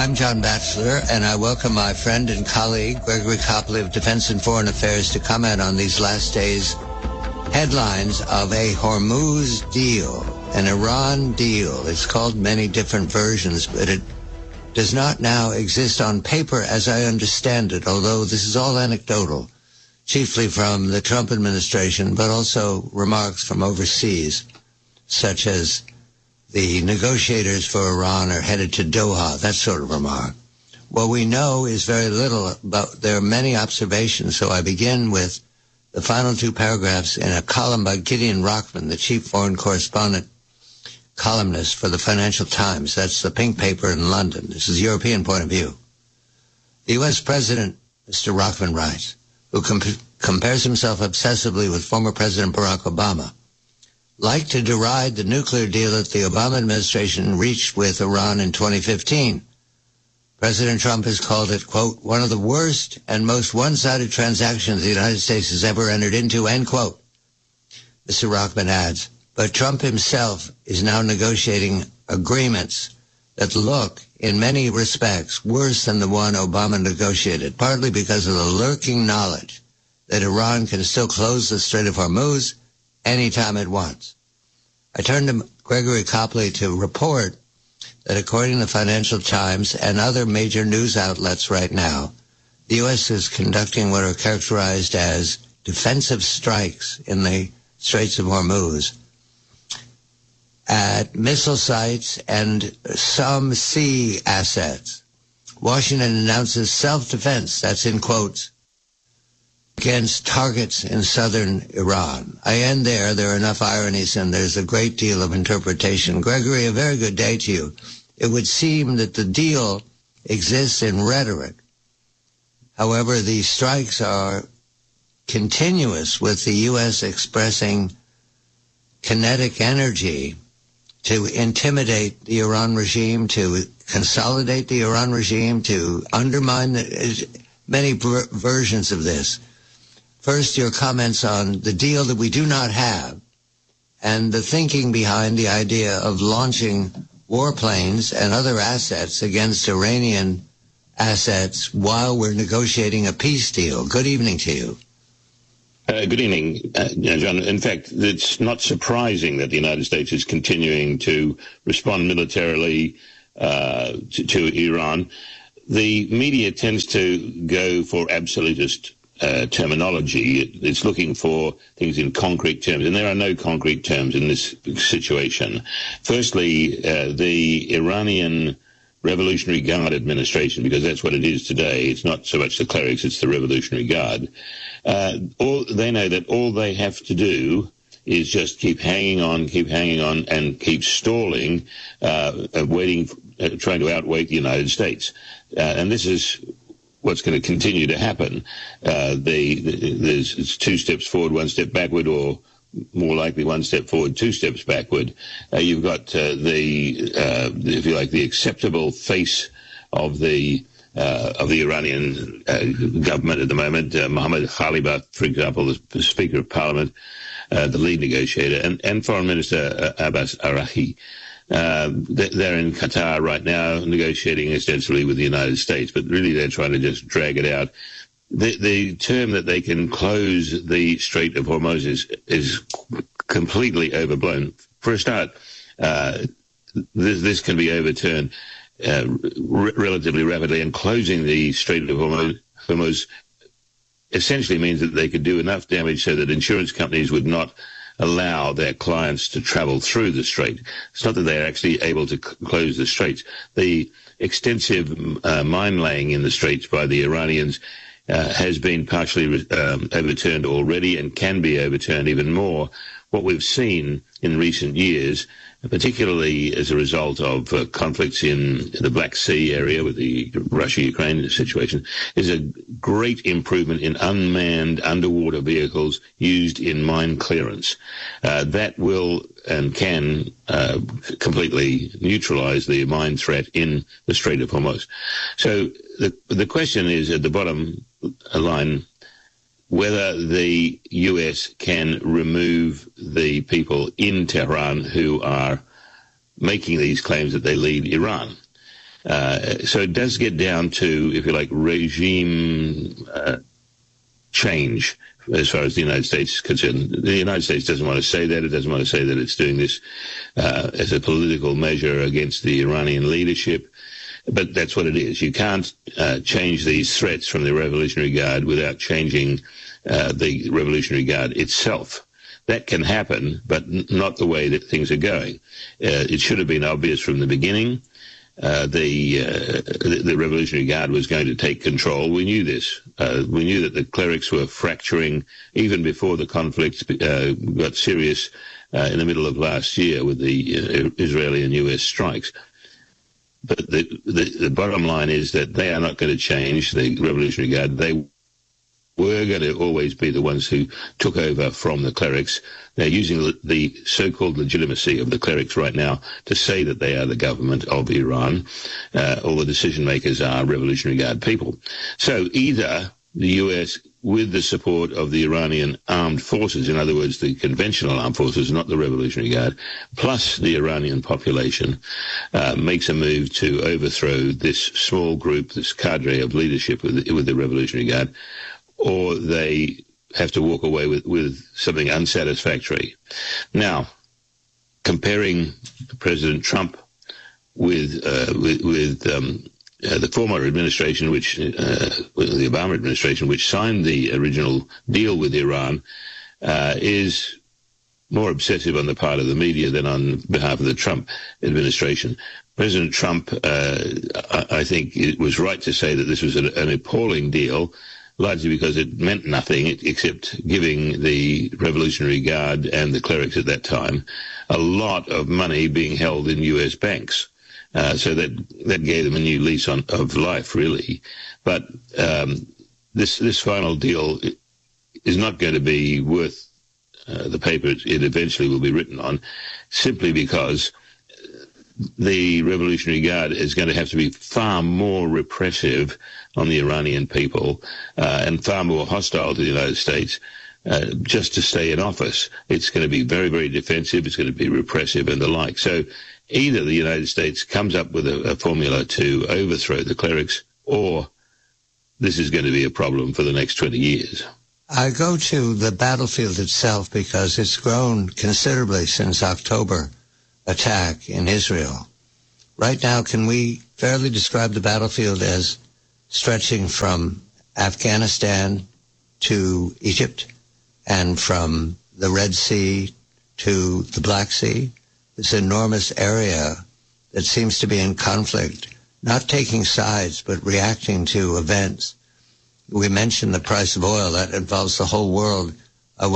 I'm John Batchelor, and I welcome my friend and colleague, Gregory Copley of Defense and Foreign Affairs, to comment on these last days' headlines of a Hormuz deal, an Iran deal. It's called many different versions, but it does not now exist on paper as I understand it, although this is all anecdotal, chiefly from the Trump administration, but also remarks from overseas, such as the negotiators for Iran are headed to Doha, that sort of remark. What we know is very little, but there are many observations, so I begin with the final two paragraphs in a column by Gideon Rockman, the chief foreign correspondent columnist for the Financial Times. That's the pink paper in London. This is European point of view. The U.S. President, Mr. Rockman writes, who compares himself obsessively with former President Barack Obama, like to deride the nuclear deal that the Obama administration reached with Iran in 2015. President Trump has called it, quote, one of the worst and most one-sided transactions the United States has ever entered into, end quote. Mr. Rockman adds, but Trump himself is now negotiating agreements that look, in many respects, worse than the one Obama negotiated, partly because of the lurking knowledge that Iran can still close the Strait of Hormuz anytime it wants. I turn to Gregory Copley to report that according to the Financial Times and other major news outlets right now, the U.S. is conducting what are characterized as defensive strikes in the Straits of Hormuz at missile sites and some sea assets. Washington announces self-defense, that's in quotes, against targets in southern Iran. I end there. There are enough ironies and there's a great deal of interpretation. Gregory, a very good day to you. It would seem that the deal exists in rhetoric. However, the strikes are continuous with the U.S. expressing kinetic energy to intimidate the Iran regime, to consolidate the Iran regime, to undermine many versions of this. First, your comments on the deal that we do not have and the thinking behind the idea of launching warplanes and other assets against Iranian assets while we're negotiating a peace deal. Good evening to you. Good evening, John. In fact, it's not surprising that the United States is continuing to respond militarily to Iran. The media tends to go for absolutist terminology. It's looking for things in concrete terms, and there are no concrete terms in this situation. Firstly, the Iranian Revolutionary Guard administration, because that's what it is today. It's not so much the clerics, it's the Revolutionary Guard. They know that all they have to do is just keep hanging on, and keep stalling, waiting, trying to outwait the United States. And this is what's going to continue to happen. It's 2 steps forward, 1 step backward, or more likely 1 step forward, 2 steps backward. You've got if you like, the acceptable face of the Iranian government at the moment, Mohammad Khalibaf, for example, the Speaker of Parliament, the lead negotiator, and Foreign Minister Abbas Araghchi. They're in Qatar right now negotiating ostensibly with the United States, but really they're trying to just drag it out. The term that they can close the Strait of Hormuz is completely overblown. For a start, this can be overturned relatively rapidly, and closing the Strait of Hormuz essentially means that they could do enough damage so that insurance companies would not allow their clients to travel through the strait. It's not that they're actually able to close the straits. The extensive mine laying in the straits by the Iranians has been partially overturned already and can be overturned even more. What we've seen in recent years, particularly as a result of conflicts in the Black Sea area with the Russia-Ukraine situation, is a great improvement in unmanned underwater vehicles used in mine clearance. That will and can completely neutralize the mine threat in the Strait of Hormuz. So the question is, at the bottom line, whether the US can remove the people in Tehran who are making these claims that they lead Iran. So it does get down to, if you like, regime change as far as the United States is concerned. The United States doesn't want to say that. It doesn't want to say that it's doing this as a political measure against the Iranian leadership. But that's what it is. You can't change these threats from the Revolutionary Guard without changing the Revolutionary Guard itself. That can happen, but not the way that things are going. It should have been obvious from the beginning. The Revolutionary Guard was going to take control. We knew this. We knew that the clerics were fracturing even before the conflict got serious in the middle of last year with the Israeli and US strikes. But the bottom line is that they are not going to change, the Revolutionary Guard. They were going to always be the ones who took over from the clerics. They're using the so-called legitimacy of the clerics right now to say that they are the government of Iran. All the decision makers are Revolutionary Guard people. So either the US, with the support of the Iranian armed forces, in other words, the conventional armed forces, not the Revolutionary Guard, plus the Iranian population, makes a move to overthrow this small group, this cadre of leadership with the Revolutionary Guard, or they have to walk away with something unsatisfactory. Now, comparing President Trump with the former administration, the Obama administration, which signed the original deal with Iran, is more obsessive on the part of the media than on behalf of the Trump administration. President Trump, I think it was right to say that this was an appalling deal, largely because it meant nothing except giving the Revolutionary Guard and the clerics at that time a lot of money being held in U.S. banks. So that gave them a new lease of life, really. But this final deal is not going to be worth the paper it eventually will be written on, simply because the Revolutionary Guard is going to have to be far more repressive on the Iranian people and far more hostile to the United States just to stay in office. It's going to be very, very defensive. It's going to be repressive and the like. So either the United States comes up with a formula to overthrow the clerics, or this is going to be a problem for the next 20 years. I go to the battlefield itself because it's grown considerably since October attack in Israel. Right now, can we fairly describe the battlefield as stretching from Afghanistan to Egypt and from the Red Sea to the Black Sea? This enormous area that seems to be in conflict, not taking sides, but reacting to events. We mentioned the price of oil. That involves the whole world. I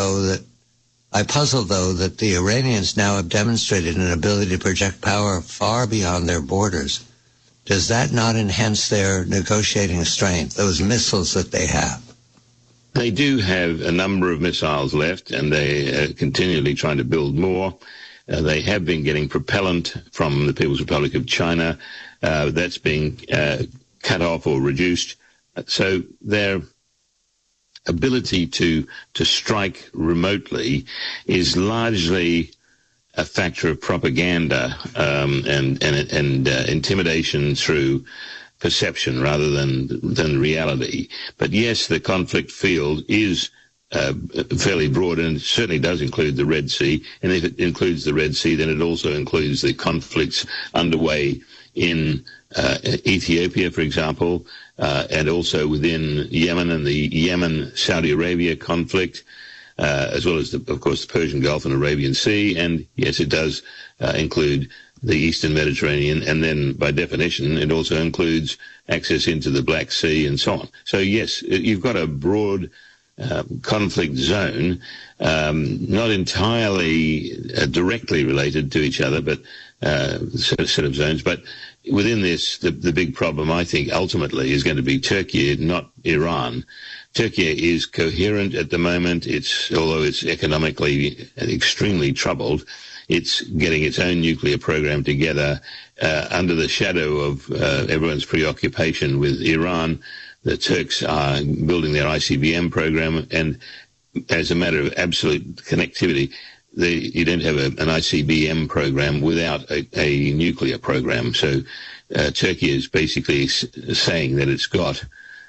puzzle, though, that the Iranians now have demonstrated an ability to project power far beyond their borders. Does that not enhance their negotiating strength, those missiles that they have? They do have a number of missiles left, and they are continually trying to build more. They have been getting propellant from the People's Republic of China. That's being cut off or reduced. So their ability to strike remotely is largely a factor of propaganda and intimidation through perception rather than reality. But yes, the conflict field is fairly broad, and it certainly does include the Red Sea. And if it includes the Red Sea, then it also includes the conflicts underway in Ethiopia, for example, and also within Yemen and the Yemen-Saudi Arabia conflict, as well as, of course, the Persian Gulf and Arabian Sea. And yes, it does include the Eastern Mediterranean, and then by definition, it also includes access into the Black Sea and so on. So yes, you've got a broad conflict zone, not entirely directly related to each other, but set of zones. But within this, the big problem, I think, ultimately is going to be Turkey, not Iran. Turkey is coherent at the moment. Although it's economically extremely troubled, it's getting its own nuclear program together under the shadow of everyone's preoccupation with Iran. The Turks are building their ICBM program, and as a matter of absolute connectivity, you don't have an ICBM program without a nuclear program. So Turkey is basically saying that it's got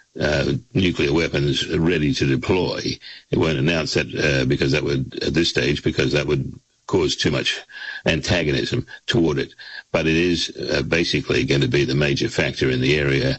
nuclear weapons ready to deploy. It won't announce that because that would, at this stage, because that would cause too much antagonism toward it. But it is basically going to be the major factor in the area.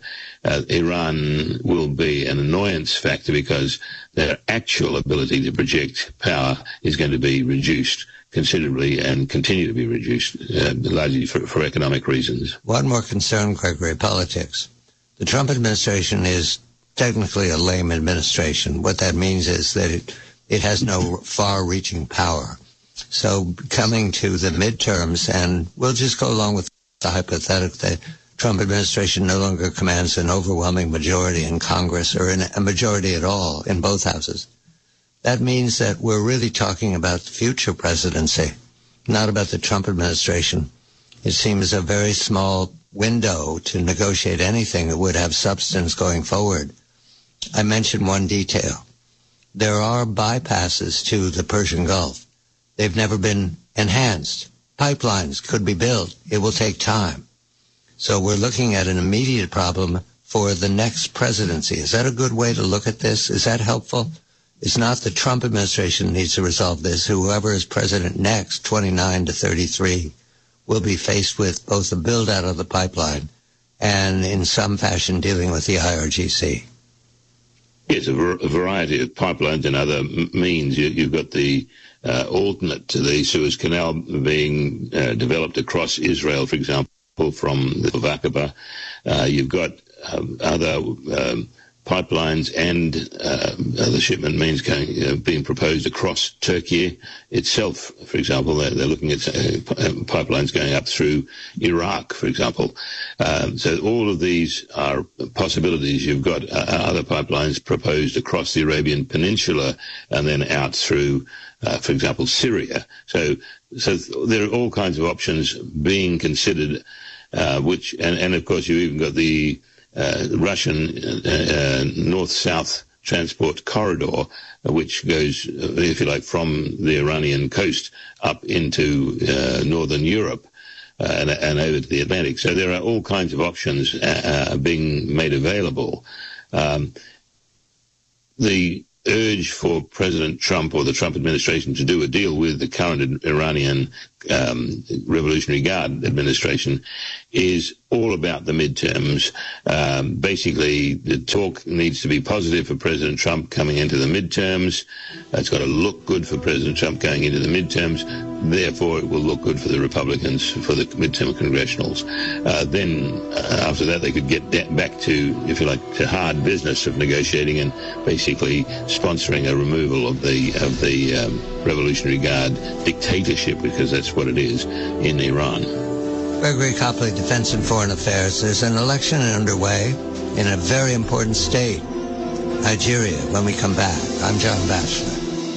Iran will be an annoyance factor because their actual ability to project power is going to be reduced considerably and continue to be reduced, largely for economic reasons. One more concern, Gregory, politics. The Trump administration is technically a lame administration. What that means is that it has no far-reaching power. So coming to the midterms, and we'll just go along with the hypothetical that Trump administration no longer commands an overwhelming majority in Congress or in a majority at all in both houses. That means that we're really talking about the future presidency, not about the Trump administration. It seems a very small window to negotiate anything that would have substance going forward. I mentioned one detail. There are bypasses to the Persian Gulf. They've never been enhanced. Pipelines could be built. It will take time. So we're looking at an immediate problem for the next presidency. Is that a good way to look at this? Is that helpful? It's not the Trump administration needs to resolve this. Whoever is president next, 29 to 33, will be faced with both the build-out of the pipeline and in some fashion dealing with the IRGC. Yes, a variety of pipelines and other means. You've got the alternate to the Suez Canal being developed across Israel, for example, from the Aqaba. You've got other pipelines and other shipment means being proposed across Turkey itself. For example, they're looking at pipelines going up through Iraq, for example. So all of these are possibilities. You've got other pipelines proposed across the Arabian Peninsula and then out through, for example, Syria. So there are all kinds of options being considered, which, and of course, you've even got the Russian north-south transport corridor, which goes, if you like, from the Iranian coast up into northern Europe and over to the Atlantic. So there are all kinds of options being made available. The urge for President Trump or the Trump administration to do a deal with the current Iranian Revolutionary Guard administration is all about the midterms. Basically, the talk needs to be positive for President Trump coming into the midterms. It's got to look good for President Trump going into the midterms. Therefore, it will look good for the Republicans for the midterm congressionals. Then, after that, they could get back to, if you like, to hard business of negotiating and basically sponsoring a removal of the Revolutionary Guard dictatorship, because that's what it is in Iran. Gregory Copley, Defense and Foreign Affairs. There's an election underway in a very important state, Nigeria, when we come back. I'm John Batchelor.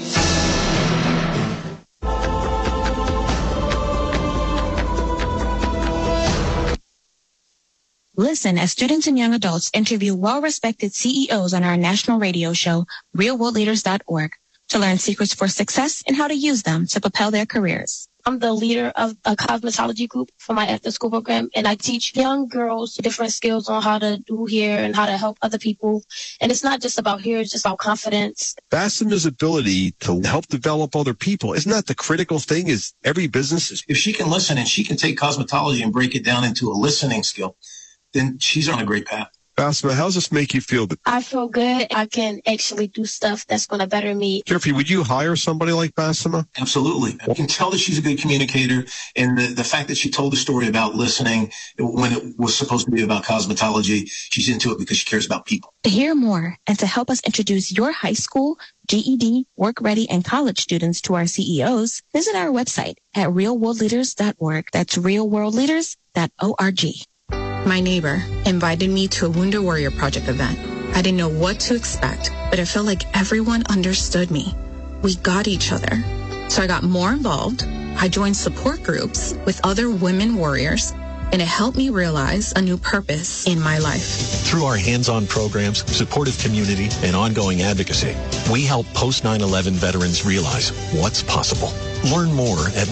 Listen as students and young adults interview well-respected CEOs on our national radio show, realworldleaders.org, to learn secrets for success and how to use them to propel their careers. I'm the leader of a cosmetology group for my after-school program, and I teach young girls different skills on how to do hair and how to help other people. And it's not just about hair, it's just about confidence. Bassema's ability to help develop other people, isn't that the critical thing? Is every business is... If she can listen and she can take cosmetology and break it down into a listening skill, then she's on a great path. Bassema, how does this make you feel? I feel good. I can actually do stuff that's going to better me. Jeffrey, would you hire somebody like Bassema? Absolutely. I can tell that she's a good communicator. And the fact that she told the story about listening when it was supposed to be about cosmetology, she's into it because she cares about people. To hear more and to help us introduce your high school, GED, work-ready, and college students to our CEOs, visit our website at realworldleaders.org. That's realworldleaders.org. My neighbor invited me to a Wounded Warrior Project event. I didn't know what to expect, but it felt like everyone understood me. We got each other. So I got more involved. I joined support groups with other women warriors, and it helped me realize a new purpose in my life. Through our hands-on programs, supportive community, and ongoing advocacy, we help post-9/11 veterans realize what's possible. Learn more at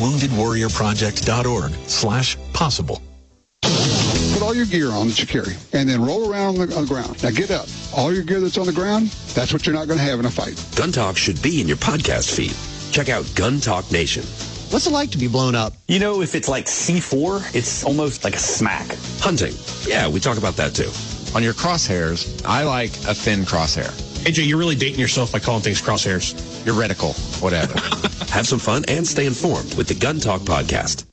woundedwarriorproject.org/possible. Put all your gear on that you carry, and then roll around on the ground. Now get up. All your gear that's on the ground, that's what you're not going to have in a fight. Gun Talk should be in your podcast feed. Check out Gun Talk Nation. What's it like to be blown up? You know, if it's like C4, it's almost like a smack. Hunting. Yeah, we talk about that too. On your crosshairs, I like a thin crosshair. AJ, you're really dating yourself by calling things crosshairs. Your reticle, whatever. Have some fun and stay informed with the Gun Talk podcast.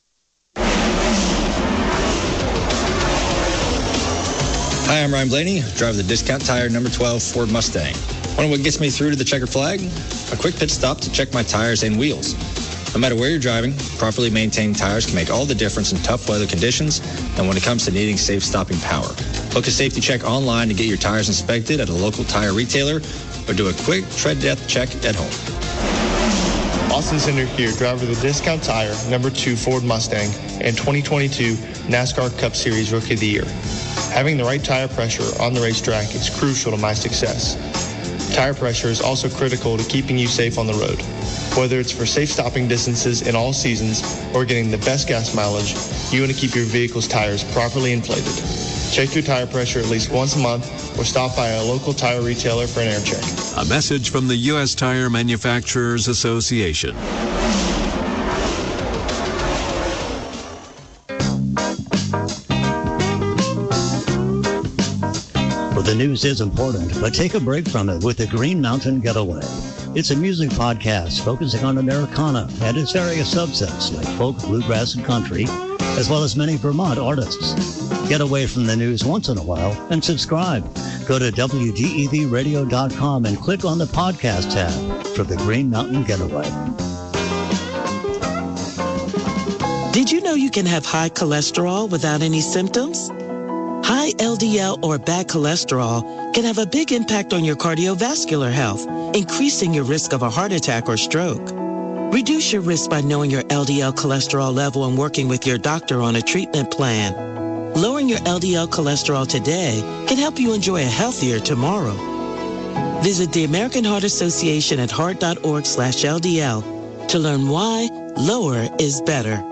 Hi, I'm Ryan Blaney, driver of the Discount Tire number 12 Ford Mustang. Want to know what gets me through to the checkered flag? A quick pit stop to check my tires and wheels. No matter where you're driving, properly maintained tires can make all the difference in tough weather conditions and when it comes to needing safe stopping power. Book a safety check online to get your tires inspected at a local tire retailer or do a quick tread depth check at home. Austin Center here, driver of the Discount Tire number 2 Ford Mustang and 2022 NASCAR Cup Series Rookie of the Year. Having the right tire pressure on the racetrack is crucial to my success. Tire pressure is also critical to keeping you safe on the road. Whether it's for safe stopping distances in all seasons or getting the best gas mileage, you want to keep your vehicle's tires properly inflated. Check your tire pressure at least once a month or stop by a local tire retailer for an air check. A message from the U.S. Tire Manufacturers Association. Well, the news is important, but take a break from it with the Green Mountain Getaway. It's a music podcast focusing on Americana and its various subsets like folk, bluegrass, and country, as well as many Vermont artists. Get away from the news once in a while and subscribe. Go to WDEVradio.com and click on the podcast tab for the Green Mountain Getaway. Did you know you can have high cholesterol without any symptoms? High LDL or bad cholesterol can have a big impact on your cardiovascular health, increasing your risk of a heart attack or stroke. Reduce your risk by knowing your LDL cholesterol level and working with your doctor on a treatment plan. Lowering your LDL cholesterol today can help you enjoy a healthier tomorrow. Visit the American Heart Association at heart.org/LDL to learn why lower is better.